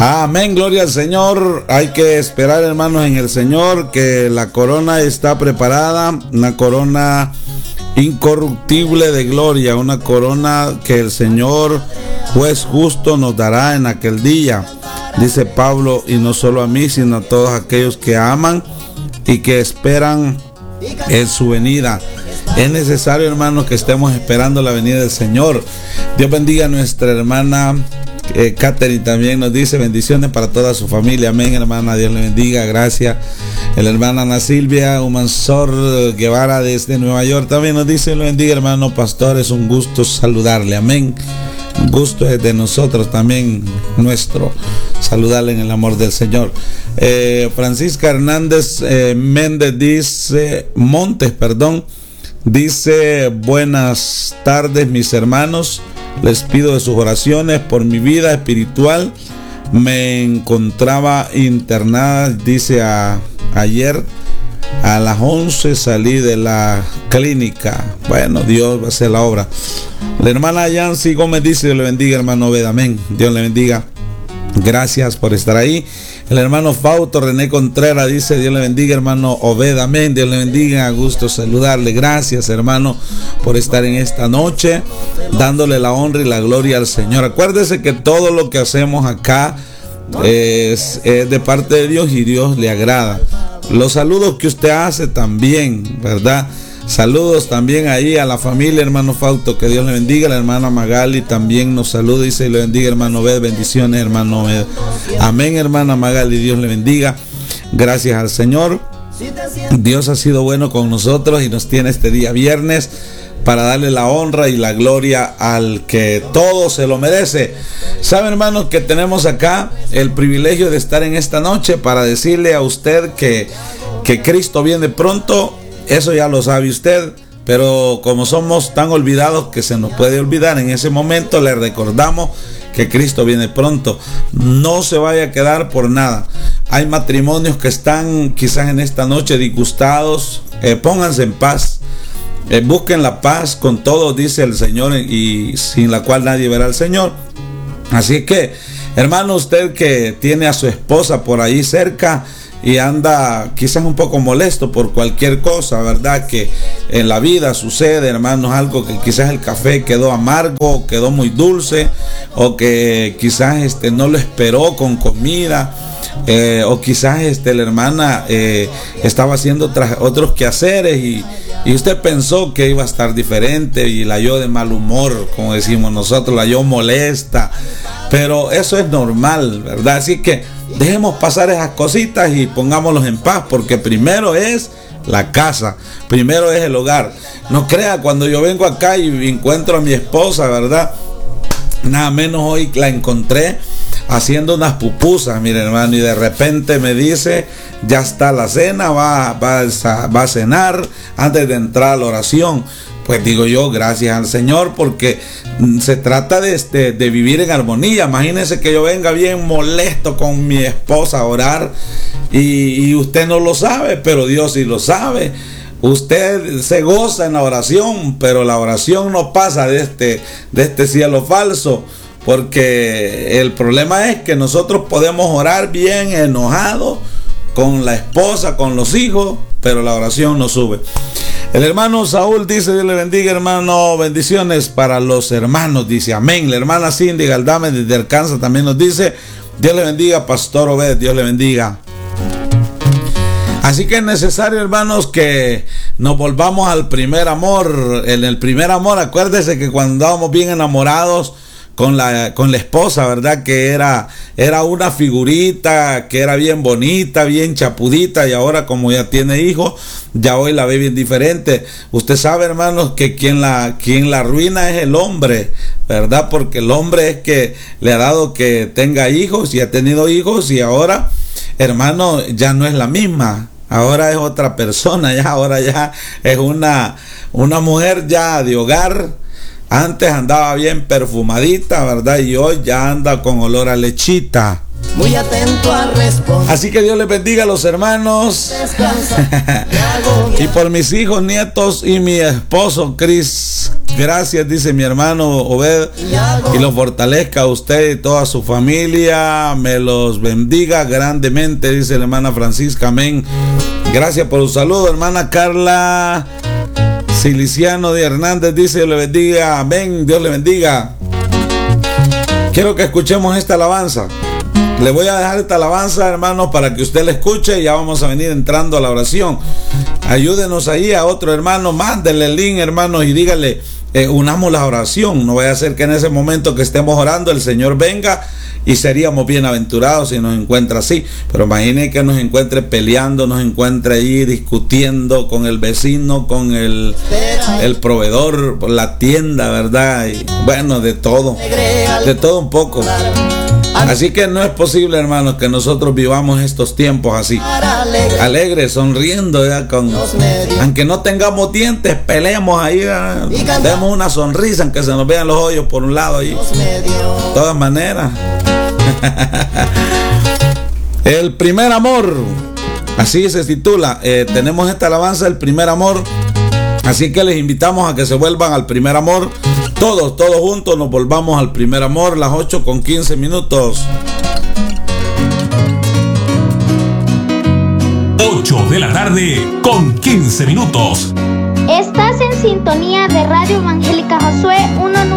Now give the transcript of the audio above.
Amén, gloria al Señor. Hay que esperar, hermanos, en el Señor, que la corona está preparada, una corona incorruptible de gloria, una corona que el Señor, juez justo, nos dará en aquel día. Dice Pablo, y no solo a mí, sino a todos aquellos que aman y que esperan en su venida. Es necesario, hermanos, que estemos esperando la venida del Señor. Dios bendiga a nuestra hermana Catherine, también nos dice bendiciones para toda su familia. Amén, hermana, Dios le bendiga, gracias. La hermana Ana Silvia Humansor Guevara desde Nueva York también nos dice, le bendiga, hermano pastor, es un gusto saludarle. Amén. Un gusto es de nosotros también, nuestro, saludarle en el amor del Señor. Francisca Hernández Méndez dice, dice, buenas tardes mis hermanos, les pido de sus oraciones por mi vida espiritual. Me encontraba internada, dice, ayer a las 11 salí de la clínica. Bueno, Dios va a hacer la obra. La hermana Yancy Gómez dice, Dios le bendiga, hermano Obed, amén. Dios le bendiga. Gracias por estar ahí. El hermano Fausto René Contreras dice, Dios le bendiga, hermano Obed, amén. Dios le bendiga, gusto saludarle. Gracias, hermano, por estar en esta noche, dándole la honra y la gloria al Señor. Acuérdese que todo lo que hacemos acá es de parte de Dios y Dios le agrada. Los saludos que usted hace también, ¿verdad? Saludos también ahí a la familia, hermano Fausto, que Dios le bendiga. La hermana Magali también nos saluda, dice, le bendiga, hermano Obed, bendiciones, hermano Obed. Amén, hermana Magali, Dios le bendiga. Gracias al Señor. Dios ha sido bueno con nosotros y nos tiene este día viernes para darle la honra y la gloria al que todo se lo merece. Saben, hermanos, que tenemos acá el privilegio de estar en esta noche para decirle a usted que Cristo viene pronto. Eso ya lo sabe usted, pero como somos tan olvidados que se nos puede olvidar, en ese momento le recordamos que Cristo viene pronto. No se vaya a quedar por nada. Hay matrimonios que están quizás en esta noche disgustados. Pónganse en paz. Busquen la paz con todos, dice el Señor, y sin la cual nadie verá al Señor. Así que, hermano, usted que tiene a su esposa por ahí cerca y anda quizás un poco molesto por cualquier cosa, ¿verdad? Que en la vida sucede, hermanos, algo que quizás el café quedó amargo, quedó muy dulce, o que quizás no lo esperó con comida, o quizás la hermana estaba haciendo otros quehaceres y usted pensó que iba a estar diferente y la halló de mal humor, como decimos nosotros, la halló molesta, pero eso es normal, ¿verdad? Así que dejemos pasar esas cositas y pongámoslos en paz, porque primero es la casa, primero es el hogar. No crea, cuando yo vengo acá y encuentro a mi esposa, ¿verdad? Nada menos hoy la encontré haciendo unas pupusas, mire, hermano, y de repente me dice, ya está la cena, va a cenar antes de entrar a la oración. Pues digo yo, gracias al Señor, porque se trata de vivir en armonía. Imagínense que yo venga bien molesto con mi esposa a orar y usted no lo sabe, pero Dios sí lo sabe. Usted se goza en la oración, pero la oración no pasa de este cielo falso, porque el problema es que nosotros podemos orar bien enojados con la esposa, con los hijos, pero la oración no sube. El hermano Saúl dice, Dios le bendiga, hermano, bendiciones para los hermanos, dice, amén. La hermana Cindy Galdame desde Arkansas también nos dice, Dios le bendiga, pastor Obed, Dios le bendiga. Así que es necesario, hermanos, que nos volvamos al primer amor. En el primer amor, acuérdese que cuando estábamos bien enamorados con la esposa, ¿verdad? Que era una figurita, que era bien bonita, bien chapudita, y ahora como ya tiene hijos, ya hoy la ve bien diferente. Usted sabe, hermanos, que quien la arruina es el hombre, ¿verdad? Porque el hombre es que le ha dado que tenga hijos y ha tenido hijos, y ahora, hermano, ya no es la misma. Ahora es otra persona, ahora ya es una mujer ya de hogar. Antes andaba bien perfumadita, ¿verdad? Y hoy ya anda con olor a lechita. muy atento a responder. Así que Dios les bendiga a los hermanos. Y por mis hijos, nietos y mi esposo Cris. Gracias, dice mi hermano Obed, y lo fortalezca a usted y toda su familia. Me los bendiga grandemente, dice la hermana Francisca. Amén. Gracias por su saludo, hermana Carla Siliciano de Hernández. Dice: Dios le bendiga. Amén. Dios le bendiga. Quiero que escuchemos esta alabanza. Le voy a dejar esta alabanza, hermanos, para que usted la escuche y ya vamos a venir entrando a la oración. Ayúdenos ahí a otro hermano, mándele el link, hermanos, y dígale, unamos la oración. No vaya a ser que en ese momento que estemos orando el Señor venga y seríamos bienaventurados si nos encuentra así. Pero imagine que nos encuentre peleando, nos encuentre ahí discutiendo con el vecino, con el proveedor, la tienda, ¿verdad? Y bueno, de todo un poco. Así que no es posible, hermanos, que nosotros vivamos estos tiempos así, alegres, sonriendo, ya aunque no tengamos dientes, peleemos ahí, demos una sonrisa, aunque se nos vean los hoyos por un lado ahí. De todas maneras. El primer amor, así se titula. Tenemos esta alabanza, el primer amor. Así que les invitamos a que se vuelvan al primer amor. Todos juntos nos volvamos al primer amor. Las 8:15. 8 de la tarde con 15 minutos. Estás en sintonía de Radio Evangélica Josué 1